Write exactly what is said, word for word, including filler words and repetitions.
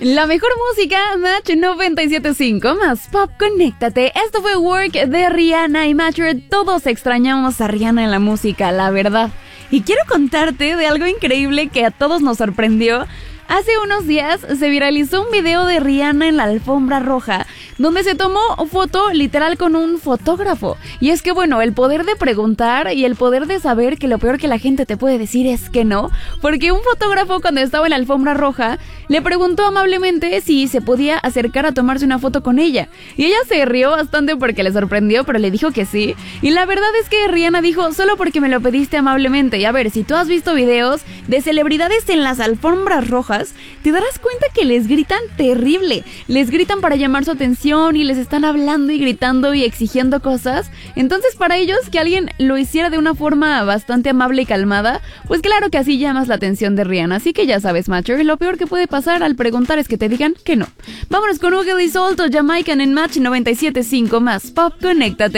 La mejor música, Match noventa y siete punto cinco, más pop, conéctate. Esto fue Work de Rihanna y Matcher. Todos extrañamos a Rihanna en la música, la verdad. Y quiero contarte de algo increíble que a todos nos sorprendió. Hace unos días se viralizó un video de Rihanna en la alfombra roja, donde se tomó foto literal con un fotógrafo. Y es que bueno, el poder de preguntar y el poder de saber que lo peor que la gente te puede decir es que no, porque un fotógrafo cuando estaba en la alfombra roja le preguntó amablemente si se podía acercar a tomarse una foto con ella. Y ella se rió bastante porque le sorprendió, pero le dijo que sí. Y la verdad es que Rihanna dijo, solo porque me lo pediste amablemente. Y a ver, si tú has visto videos de celebridades en las alfombras rojas, te darás cuenta que les gritan terrible, les gritan para llamar su atención y les están hablando y gritando y exigiendo cosas. Entonces para ellos que alguien lo hiciera de una forma bastante amable y calmada, pues claro que así llamas la atención de Rihanna. Así que ya sabes, Matcher, lo peor que puede pasar al preguntar es que te digan que no. Vámonos con Ugly Soul, Jamaican en Match noventa y siete punto cinco, más pop, conéctate.